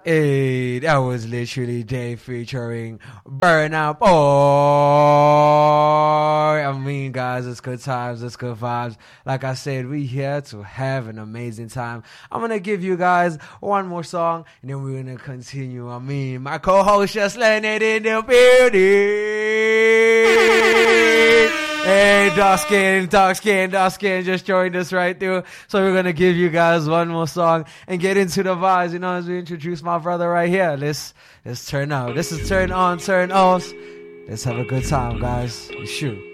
Hey, that was literally Dave featuring Burna Boy. I mean, guys, it's good times, it's good vibes. Like I said, we here to have an amazing time. I'm gonna give you guys one more song, and then we're gonna continue. I mean, my co-host just landed in the building. Hey, dark skin, just joined us right through. So we're gonna give you guys one more song and get into the vibes, you know, as we introduce my brother right here. Let's turn out. This is turn on, turn off. Let's have a good time, guys. Shoot.